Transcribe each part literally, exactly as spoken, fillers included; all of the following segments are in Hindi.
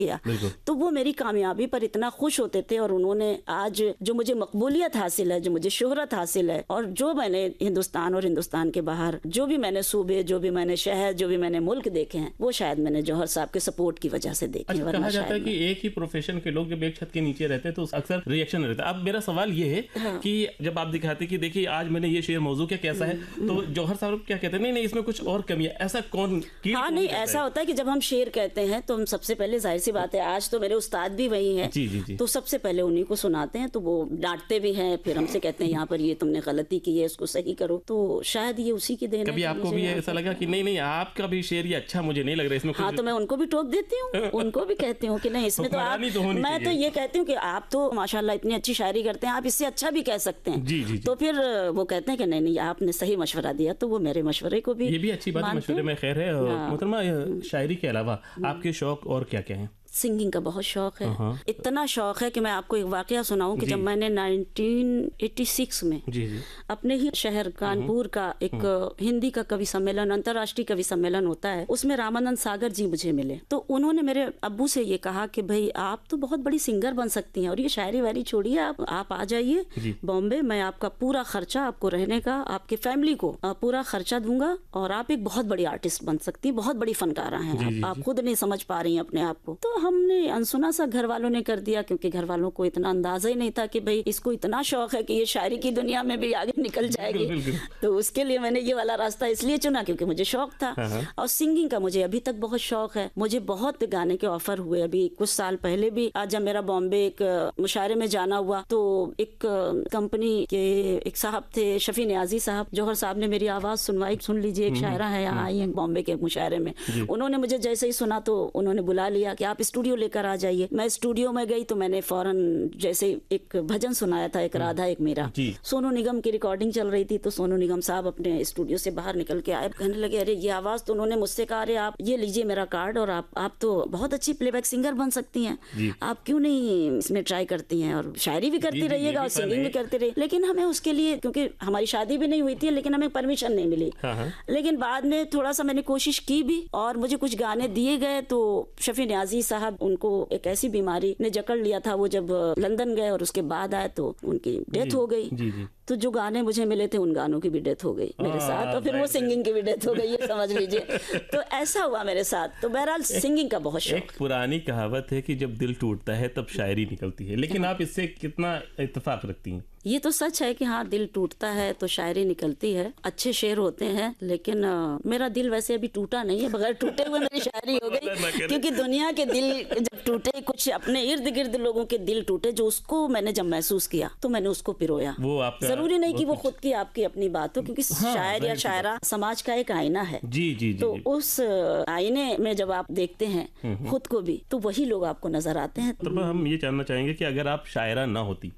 किया, तो वो मेरी कामयाबी पर इतना खुश होते थे। और उन्होंने आज जो मुझे मकबूलियत हासिल है, जो मुझे शोहरत हासिल है, और जो मैंने हिंदुस्तान और हिंदुस्तान के बाहर जो भी मैंने सूबे, जो भी मैंने शहर, जो भी मैंने मुल्क देखे हैं, वो शायद मैंने जौहर साहब के सपोर्ट की वजह से देखे। अच्छा, कहा जाता है कि एक ही प्रोफेशन के लोग जब एक छत के नीचे रहते हैं तो अक्सर रिएक्शन रहता है। अब मेरा सवाल ये है हाँ। कि जब आप दिखाते कि देखिए आज मैंने ये शेर मौजू क्या कैसा है, तो जौहर साहब क्या कहते हैं नहीं नहीं इसमें कुछ और कमी है, ऐसा कौन? हाँ नहीं, ऐसा होता है कि जब हम शेर कहते हैं तो हम सबसे पहले जाहिर सी बात है, आज तो मेरे उस्ताद भी वही हैं, जी, जी, जी। तो सबसे पहले उन्हीं को सुनाते हैं, तो वो डांटते भी हैं, फिर हमसे कहते हैं यहाँ पर ये तुमने गलती की है, इसको सही करो। तो शायद ये उसी की देन है। कभी आपको भी ऐसा लगा कि नहीं नहीं आपका भी शेर ये अच्छा मुझे नहीं लग रहा इसमें? हाँ, तो मैं उनको भी टोक देती हूँ, उनको भी कहती हूँ कि नहीं इसमें तो आप, मैं तो ये कहती हूँ कि आप तो माशाल्लाह इतनी अच्छी शायरी करते हैं, आप इससे अच्छा भी कह सकते हैं। जी, जी, जी। तो फिर वो कहते हैं कि नहीं नहीं आपने सही मशवरा दिया, तो वो मेरे मशवरे को भी, ये भी अच्छी बात है, मशवरे में खैर है। मोहतरमा, शायरी के अलावा आपके शौक और क्या क्या हैं? सिंगिंग का बहुत शौक है, इतना शौक है कि मैं आपको एक वाकया सुनाऊं कि जब मैंने नाइनटीन एटी सिक्स में जी, जी। अपने ही शहर कानपुर का एक हिंदी का कवि सम्मेलन, अंतर्राष्ट्रीय कवि सम्मेलन होता है, उसमें रामानंद सागर जी मुझे मिले। तो उन्होंने मेरे अब्बू से ये कहा कि भाई आप तो बहुत बड़ी सिंगर बन सकती हैं और ये शायरी वायरी छोड़िए, आप आप आ जाइए बॉम्बे, मैं आपका पूरा खर्चा, आपको रहने का, आपकी फैमिली को पूरा खर्चा दूंगा और आप एक बहुत बड़ी आर्टिस्ट बन सकती है, बहुत बड़ी फनकारा हैं, आप खुद नहीं समझ पा रही हैं अपने आप को। तो हमने अनसुना सा घर वालों ने कर दिया, क्योंकि घर वालों को इतना अंदाजा ही नहीं था कि भाई इसको इतना शौक है कि ये शायरी की दुनिया में भी आगे निकल जाएगी। तो उसके लिए मैंने ये वाला रास्ता इसलिए चुना क्योंकि मुझे शौक था। और सिंगिंग का मुझे अभी तक बहुत शौक है, मुझे बहुत गाने के ऑफर हुए। अभी कुछ साल पहले भी आज जब मेरा बॉम्बे एक मुशायरे में जाना हुआ, तो एक कंपनी के एक साहब थे, शफी नियाजी साहब, जौहर साहब ने मेरी आवाज सुनवाई, सुन लीजिए एक शायरा है यहाँ आई है बॉम्बे के मुशायरे में। उन्होंने मुझे जैसे ही सुना तो उन्होंने बुला लिया कि आप स्टूडियो लेकर आ जाइए। मैं स्टूडियो में गई तो मैंने फौरन जैसे एक भजन सुनाया था, एक राधा एक मीरा, सोनू निगम की रिकॉर्डिंग चल रही थी। तो सोनू निगम साहब अपने स्टूडियो से बाहर निकल के आए, कहने लगे अरे ये आवाज, तो उन्होंने मुझसे कहा अरे आप ये लीजिए मेरा कार्ड और आप आप तो बहुत अच्छी प्लेबैक सिंगर बन सकती हैं, आप क्यों नहीं इसमें ट्राई करती हैं और शायरी भी करती रहिएगा और सिंगिंग भी करती रहिए। लेकिन हमें उसके लिए, क्योंकि हमारी शादी भी नहीं हुई थी, लेकिन हमें परमिशन नहीं मिली। लेकिन बाद में थोड़ा सा मैंने कोशिश की भी और मुझे कुछ गाने दिए गए। तो शफी नियाजी साहब, उनको एक ऐसी बीमारी ने जकड़ लिया था, वो जब लंदन गए और उसके बाद आए तो उनकी डेथ हो गई। जी, जी। तो जो गाने मुझे मिले थे उन गानों की भी डेथ हो गई मेरे साथ, और फिर वो सिंगिंग की भी डेथ हो गई, ये समझ लीजिए। तो ऐसा हुआ मेरे साथ। तो बहरहाल सिंगिंग का बहुत शौक। एक पुरानी कहावत है कि जब दिल टूटता है तब शायरी निकलती है, लेकिन आप इससे कितना इत्तेफाक रखती हैं? ये तो सच है कि हाँ, दिल टूटता है तो शायरी निकलती है, अच्छे शेर होते हैं। लेकिन आ, मेरा दिल वैसे अभी टूटा नहीं है, बगैर टूटे हुए मेरी शायरी हो गई। क्योंकि दुनिया के दिल जब टूटे, कुछ अपने इर्द गिर्द लोगों के दिल टूटे, जो उसको मैंने जब महसूस किया तो मैंने उसको पिरोया। वो आपका, जरूरी नहीं कि वो खुद की आपकी अपनी बात हो, क्योंकि हाँ, शायर या शायरा समाज का एक आईना है। जी, जी, तो जी। उस आईने में जब आप देखते हैं खुद को भी, तो वही लोग आपको नजर आते हैं। तो हम ये जानना चाहेंगे कि अगर आप शायरा ना होती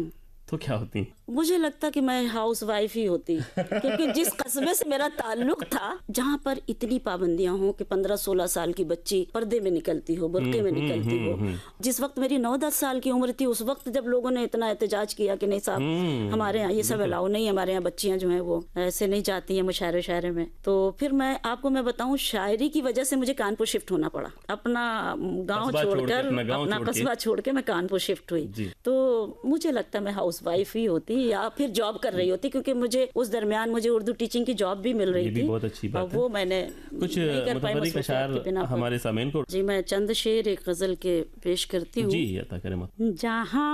तो क्या होती? मुझे लगता कि मैं हाउस वाइफ ही होती, क्योंकि जिस कस्बे से मेरा ताल्लुक था, जहाँ पर इतनी पाबंदियां हो कि पंद्रह सोलह साल की बच्ची पर्दे में निकलती हो, बुर्के में निकलती हो। जिस वक्त मेरी नौ दस साल की उम्र थी, उस वक्त जब लोगों ने इतना एहतजाज किया कि नहीं साहब हमारे यहाँ ये सब अलाउ नहीं, हमारे यहाँ बच्चियां जो है वो ऐसे नहीं जाती है मुशायरे शायरे में। तो फिर मैं आपको मैं बताऊँ, शायरी की वजह से मुझे कानपुर शिफ्ट होना पड़ा, अपना गाँव छोड़कर, अपना कस्बा छोड़ के मैं कानपुर शिफ्ट हुई। तो मुझे लगता मैं हाउस वाइफ ही होती या फिर जॉब कर रही होती, क्योंकि मुझे उस दरमियान मुझे उर्दू टीचिंग की जॉब भी मिल रही थी। बहुत अच्छी बात है। वो मैंने कुछ हमारे सामने को। जी, मैं चंद शेर एक गजल के पेश करती हूँ। जी, अता करें। जहाँ